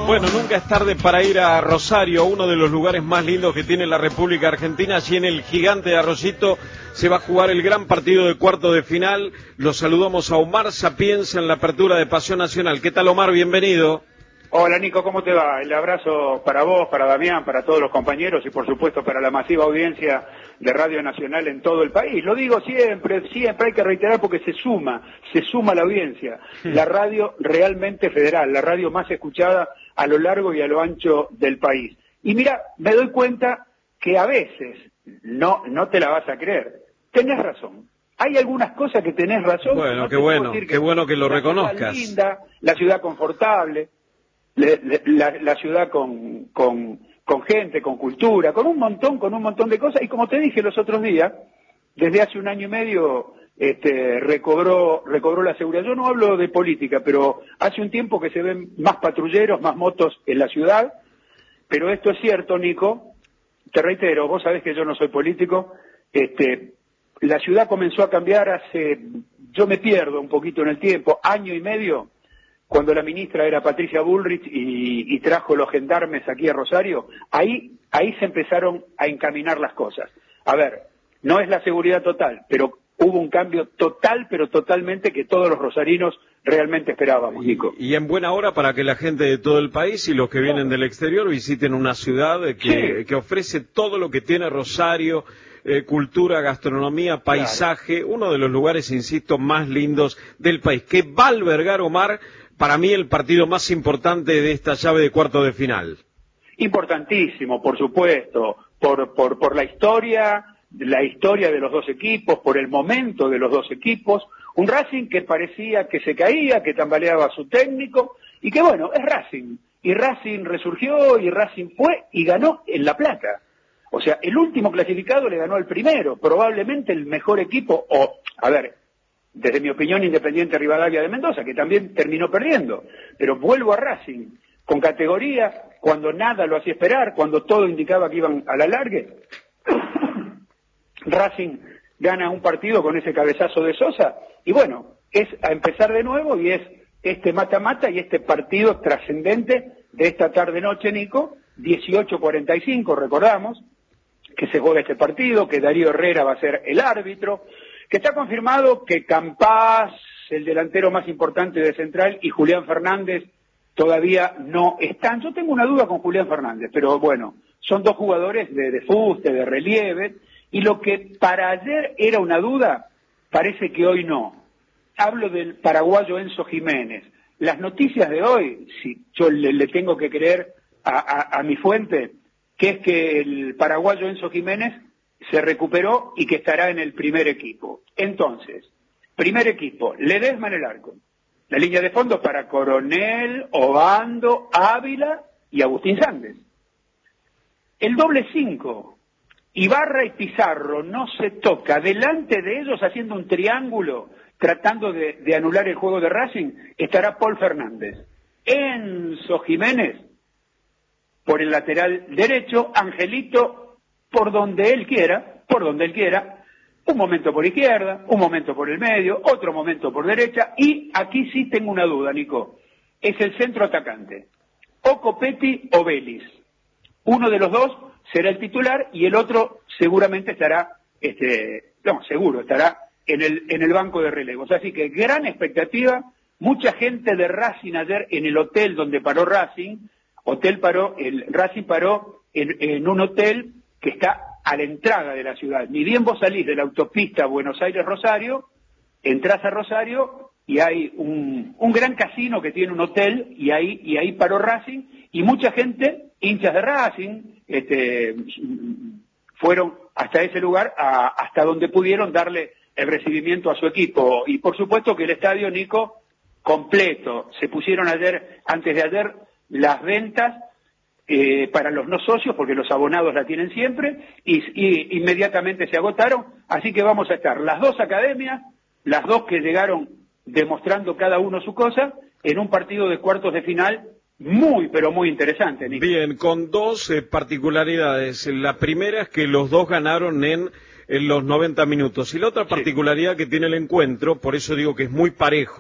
Bueno, nunca es tarde para ir a Rosario, uno de los lugares más lindos que tiene la República Argentina. Allí en el Gigante de Arroyito se va a jugar el gran partido de cuarto de final. Los saludamos a Omar Sapienza en la apertura de Pasión Nacional. ¿Qué tal, Omar? Bienvenido. Hola, Nico, ¿cómo te va? El abrazo para vos, para Damián, para todos los compañeros y por supuesto para la masiva audiencia de Radio Nacional en todo el país. Lo digo siempre hay que reiterar porque se suma la audiencia. La radio realmente federal, la radio más escuchada a lo largo y a lo ancho del país. Y mira, me doy cuenta que a veces, no te la vas a creer, tenés razón. Hay algunas cosas que tenés razón. Bueno, no qué bueno que lo reconozcas. La ciudad linda, la ciudad confortable, la ciudad con gente, con cultura, con un montón de cosas, y como te dije los otros días, desde hace 1 año y medio recobró la seguridad. Yo no hablo de política, pero hace un tiempo que se ven más patrulleros, más motos en la ciudad, pero esto es cierto, Nico, te reitero, vos sabés que yo no soy político, la ciudad comenzó a cambiar yo me pierdo un poquito en el tiempo, 1 año y medio, cuando la ministra era Patricia Bullrich y trajo los gendarmes aquí a Rosario, ahí se empezaron a encaminar las cosas. A ver, no es la seguridad total, pero hubo un cambio total, pero totalmente que todos los rosarinos realmente esperábamos, Nico. Y en buena hora para que la gente de todo el país y los que vienen del exterior visiten una ciudad que ofrece todo lo que tiene Rosario, cultura, gastronomía, paisaje, claro. Uno de los lugares, insisto, más lindos del país, que va a albergar, Omar, para mí el partido más importante de esta llave de cuarto de final. Importantísimo, por supuesto, por la historia de los dos equipos, por el momento de los dos equipos, un Racing que parecía que se caía, que tambaleaba a su técnico, y que bueno, es Racing, y Racing resurgió, y Racing fue y ganó en La Plata. O sea, el último clasificado le ganó al primero, probablemente el mejor equipo, desde mi opinión, Independiente Rivadavia de Mendoza, que también terminó perdiendo. Pero vuelvo a Racing, con categoría, cuando nada lo hacía esperar, cuando todo indicaba que iban a la largue. Racing gana un partido con ese cabezazo de Sosa, y bueno, es a empezar de nuevo, y es este mata-mata y este partido trascendente de esta tarde-noche, Nico, 18:45, recordamos, que se juega este partido, que Darío Herrera va a ser el árbitro, que está confirmado que Campás, el delantero más importante de Central, y Julián Fernández todavía no están. Yo tengo una duda con Julián Fernández, pero bueno, son dos jugadores de fuste, de relieve, y lo que para ayer era una duda, parece que hoy no. Hablo del paraguayo Enzo Jiménez. Las noticias de hoy, si yo le tengo que creer a mi fuente, que es que el paraguayo Enzo Jiménez se recuperó y que estará en el primer equipo. Entonces, primer equipo, Ledesma en el arco. La línea de fondo para Coronel, Obando, Ávila y Agustín Sández. El doble 5, Ibarra y Pizarro no se toca. Delante de ellos, haciendo un triángulo, tratando de anular el juego de Racing, estará Paul Fernández. Enzo Jiménez por el lateral derecho, Angelito por donde él quiera, un momento por izquierda, un momento por el medio, otro momento por derecha, y aquí sí tengo una duda, Nico, es el centro atacante, o Copetti o Vélez. Uno de los dos será el titular y el otro seguramente estará, estará en el banco de relevos. Así que gran expectativa, mucha gente de Racing ayer en el hotel donde paró Racing. Racing paró en un hotel que está a la entrada de la ciudad. Ni bien vos salís de la autopista Buenos Aires-Rosario, entrás a Rosario y hay un gran casino que tiene un hotel y ahí paró Racing y mucha gente, hinchas de Racing, fueron hasta ese lugar, hasta donde pudieron darle el recibimiento a su equipo. Y por supuesto que el estadio, Nico, completo. Se pusieron antes de ayer, las ventas para los no socios, porque los abonados la tienen siempre, y inmediatamente se agotaron, así que vamos a estar las dos academias, las dos que llegaron demostrando cada uno su cosa, en un partido de cuartos de final muy, pero muy interesante, Nico. Bien, con dos particularidades. La primera es que los dos ganaron en los 90 minutos, y la otra particularidad que tiene el encuentro, por eso digo que es muy parejo,